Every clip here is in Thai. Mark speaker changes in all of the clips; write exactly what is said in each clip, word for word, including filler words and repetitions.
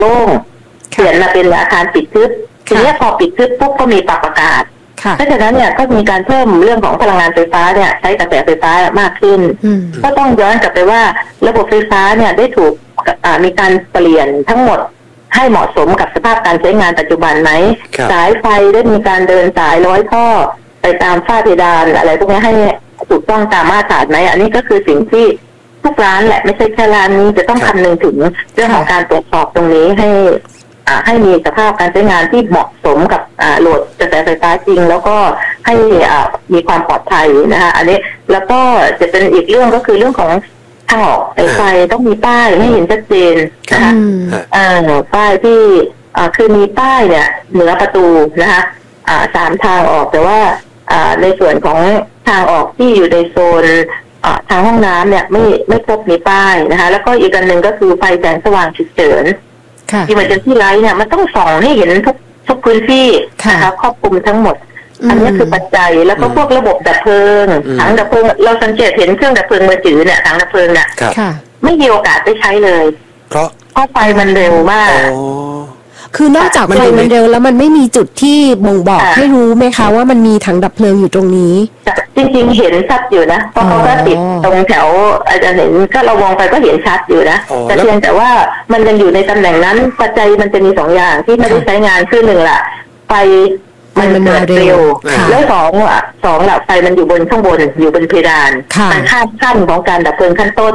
Speaker 1: โล่งเปลี่ยนมาเป็นอาคารปิดทึบทีนี้พอปิดทึบปุ๊บก็มีปรับอากาศเพราะฉะนั้นเนี่ยก็มีการเพิ่มเรื่องของพลังงานไฟฟ้าเนี่ยใช้กระแสไฟฟ้ามากขึ้นก็ต้องย้อนกลับไปว่าระบบไฟฟ้าเนี่ยได้ถูกมีการเปลี่ยนทั้งหมดให้เหมาะสมกับสภาพการใช้งานปัจจุบันไหมสายไฟได้มีการเดินสายร้อยท่อไปตามฝ้าเพดานอะไรพวกนี้ให้ถูกต้องตามมาตรฐานไหมอันนี้ก็คือสิ่งที่ทุกร้านแหละไม่ใช่แค่ร้านนี้จะต้องคำนึงถึงเรื่องของการตรวจสอบตรงนี้ให้ให้มีสภาพการใช้งานที่เหมาะสมกับโหลดกระแสไฟฟ้าจริงแล้วก็ให้มีความปลอดภัยนะคะอันนี้แล้วก็จะเป็นอีกเรื่องก็คือเรื่องของทางออกไฟต้องมีป้ายให้เห็นชัดเจนนะคะป้ายที่คือมีป้ายเนี่ยเหนือประตูนะคะสามทางออกแต่ว่าในส่วนของทางออกที่อยู่ในโซนทางห้องน้ำเนี่ยไม่ไม่พบมีป้ายนะคะแล้วก็อีกอันหนึ่งก็คือไฟแสงสว่างฉุกเฉินที่มันจะที่ไลท์เนี่ยมันต้องส่องให้เห็นทุกทุกพื้นที่นะคะครอบคลุมทั้งหมดอันนี้คือปัจจัยแล้วก็พวกระบบดับเพลิงถังดับเพลิงเราสังเกตเห็นเครื่องดับเพลิงมือถือเนี่ยถังดับเพลิงเนี่ยไม่มีโอกาสได้ใช้เลยเพราะเพราะไฟมันเร็วมาก
Speaker 2: คือนอกจากไฟมันเร็วแล้วมันไม่มีจุดที่บ่งบอกให้รู้ไหมคะว่ามันมีถังดับเพลิงอยู่ตรงนี้
Speaker 1: จริงๆเห็นชัดอยู่นะเพราะเขาก็ติดตรงแถวอาจารย์เห็นก็เรามองไปก็เห็นชัดอยู่นะแต่เพียงแต่ว่ามันยังอยู่ในตำแหน่งนั้นปัจจัยมันจะมีสองอย่างที่ไม่ได้ใช้งานคือหนึ่งละไฟมันเกิดเร็วแล้วสองอ่ะสองละไฟมันอยู่บนข้างบนอยู่บนเพดานมันข้ามขั้นของการดับเพลิงขั้นต้น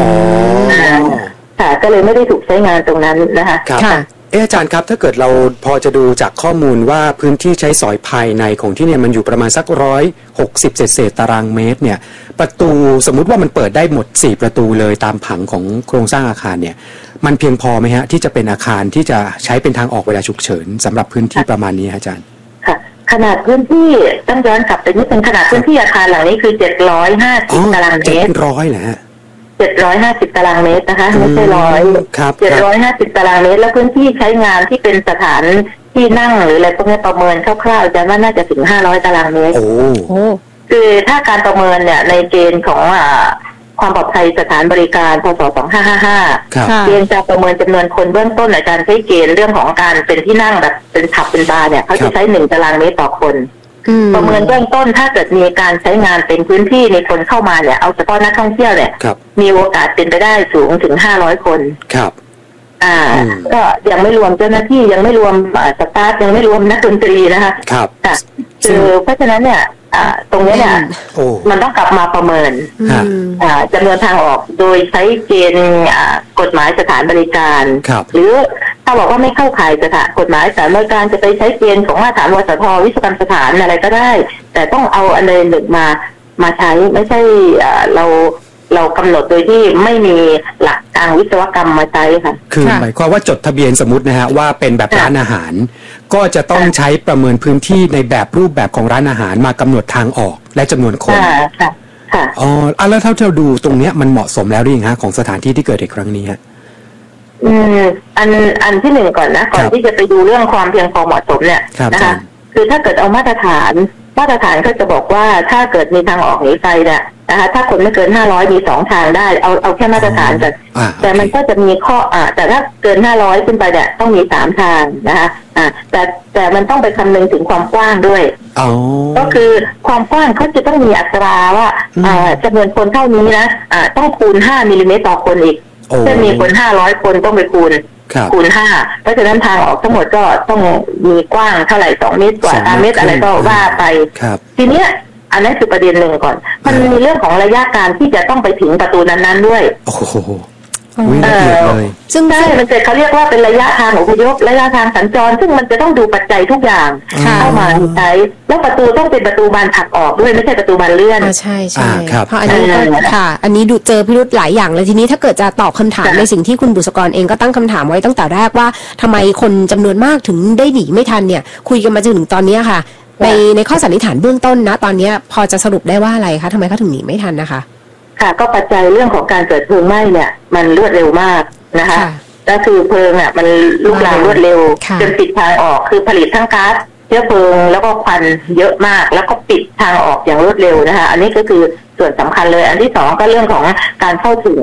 Speaker 1: ค่ะก็เลยไม่ได้ถูกใช้งานตรงนั้นนะคะ
Speaker 3: เอออาจารย์ครับถ้าเกิดเราพอจะดูจากข้อมูลว่าพื้นที่ใช้สอยภายในของที่เนี่ยมันอยู่ประมาณสักร้อยหกสิบเศษตารางเมตรเนี่ยประตูสมมุติว่ามันเปิดได้หมดสี่ประตูเลยตามผังของโครงสร้างอาคารเนี่ยมันเพียงพอไหมฮะที่จะเป็นอาคารที่จะใช้เป็นทางออกเวลาฉุกเฉินสำหรับพื้นที่ประมาณนี้อาจารย์
Speaker 1: ค่ะขนาดพื้นที่ต้องย้อนกลับไปนิดนึงขนาดพื้นที่อาคารหลังนี้คือเจ็ดร้อยห้าสิบตารางเมตรเจ็ด
Speaker 3: ร้อยเหรอฮะ
Speaker 1: เจ็ดร้อยห้าสิบตารางเมตรนะคะไม่ใช่ร้อยเจ็ดร้อยห้าสิบตารางเมตรแล้วพื้นที่ใช้งานที่เป็นสถานที่นั่งหรืออะไรพวกนี้ประเมินคร่าวๆจะว่าน่าจะถึงห้าร้อยตารางเมตรโอ้คือถ้าการประเมินเนี่ยในเกณฑ์ของอ่าความปลอดภัยสถานบริการพศสองห้าห้าห้าเกณฑ์จะประเมินจำนวนคนเบื้องต้นอาจารย์ใช้เกณฑ์เรื่องของการเป็นที่นั่งแบบเป็นผับเป็นบาร์เนี่ยเขาจะใช้หนึ่งตารางเมตรต่อคนประเมินเบื้องต้นถ้าเกิดมีการใช้งานเป็นพื้นที่ในคนเข้ามาเนี่ยเอาเฉพาะนักท่องเที่ยวเนี่ยมีโอกาสเป็นไปได้สูงถึงห้าร้อยคนครับอ่าก็ยังไม่รวมเจ้าหน้าที่ยังไม่รวมสตาฟยังไม่รวมนักดนตรีนะคะครับค่ะคือเพราะฉะนั้นเนี่ยตรงนี้เนี่ยมันต้องกลับมาประเมินจำนวนทางออกโดยใช้เกณฑ์กฎหมายสถานบริการหรือถ้าบอกว่าไม่เข้าข่ายสถานกฎหมายสถานบริการจะไปใช้เกณฑ์ของมาตรฐานวสทวิศวกรรมสถานอะไรก็ได้แต่ต้องเอาอันใดหนึ่งมามาใช้ไม่ใช่เราเรากำหนดโดยที่ไม่มีหลักทางวิศวกรรมมาใช้ค่ะ
Speaker 3: คือหมายความว่าจดทะเบียนสมมตินะฮะว่าเป็นแบบร้านอาหารก็จะต้องใช้ประเมินพื้นที่ในแบบรูปแบบของร้านอาหารมากำหนดทางออกและจำนวนคนค่ะค่ะอ๋อแล้วเท่าที่เราดูตรงเนี้ยมันเหมาะสมแล้วหรือยังฮะของสถานที่ที่เกิดในครั้งนี้ฮะ
Speaker 1: อืมอันอันที่หนึ่งก่อนนะก่อนที่จะไปดูเรื่องความเพียงพอเหมาะสมเนี่ยนะคะคือถ้าเกิดเอามาตรฐานมาตรฐานก็จะบอกว่าถ้าเกิดมีทางออกหนีไฟเนี่ยนะคะถ้าคนไม่เกินห้าร้อยมีสองทางได้เอาเอาแค่มาตรฐานก่อนแต่มันก็จะมีข้ออ่าแต่ถ้าเกินห้าร้อยขึ้นไปเนี่ยต้องมีสามทางนะคะอ่าแต่แต่มันต้องไปคำนึงถึงความกว้างด้วยก็คือความกว้างเขาจะต้องมีอัตราว่าอ่าจำนวนคนเท่านี้นะอ่าต้องคูณห้ามิลลิเมตรต่อคนอีกเช่นมีคนห้าร้อยคนต้องไปคูณคูณห้าเพราะฉะนั้นทางออกทั้งหมดก็ต้องมีกว้างเท่าไหร่สองเมตรกว่าสามเมตรอะไรก็ว่าไปทีเนี้ยอันนั้นคือประเด็นหนึ่งก่อนมันมีเรื่องของระยะการที่จะต้องไปถึงประตูนั้นๆด้วยโอ้โหเออซึ่งได้มันจะเขาเรียกว่าเป็นระยะทางอพยพระยะทางสัญจรซึ่งมันจะต้องดูปัจจัยทุกอย่างเข้ามาใช้แล้วประตูต้องเป็นประตูบานผลักออกด้วยไม่ใช่ประตูบานเลื่อน
Speaker 2: ใช่ใช่เพราะอันนี้ค่ะอันนี้ดูเจอพิรุธหลายอย่างเลยทีนี้ถ้าเกิดจะตอบคำถามในสิ่งที่คุณบุษกรเองก็ตั้งคำถามไว้ตั้งแต่แรกว่าทำไมคนจำนวนมากถึงได้หนีไม่ทันเนี่ยคุยกันมาจนถึงตอนนี้ค่ะในในข้อสันนิษฐานเบื้องต้นนะตอนนี้พอจะสรุปได้ว่าอะไรคะทำไมเขาถึงหนีไม่ทันนะคะ
Speaker 1: ค่ะก็ปัจจัยเรื่องของการเกิดเพลิงไหม้เนี่ยมันรวดเร็วมากนะคะก็คือเพลิงอ่ะมันลุกลามรวดเร็วจนปิดทางออกคือผลิตทั้งก๊าซเชื้อเพลิงแล้วก็ควันเยอะมากแล้วก็ปิดทางออกอย่างรวดเร็วนะคะอันนี้ก็คือส่วนสำคัญเลยอันที่สองก็เรื่องของการเข้าถึง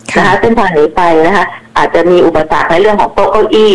Speaker 1: นะคะเส้นทางหนีไฟนะคะอาจจะมีอุปสรรคในเรื่องของโต๊ะเก้าอี้